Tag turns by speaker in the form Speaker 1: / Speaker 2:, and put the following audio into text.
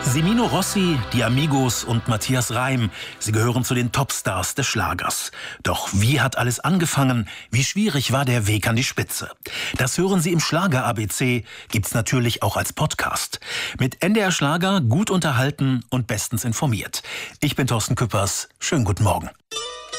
Speaker 1: Semino Rossi, die Amigos und Matthias Reim, sie gehören zu den Topstars des Schlagers. Doch wie hat alles angefangen? Wie schwierig war der Weg an die Spitze? Das hören Sie im Schlager-ABC, gibt's natürlich auch als Podcast. Mit NDR Schlager gut unterhalten und bestens informiert. Ich bin Thorsten Küppers. Schönen guten Morgen.